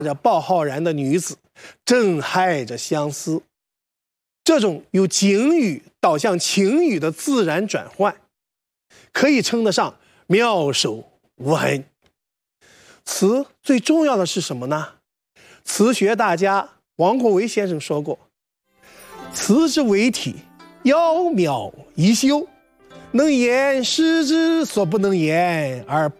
着鲍浩然的女子，震撼着相思。这种由景语导向情语的自然转换，可以称得上妙手无痕。词最重要的是什么呢？词学大家王国维先生说过，词之为体，窈窕宜修，能言诗之所不能言，而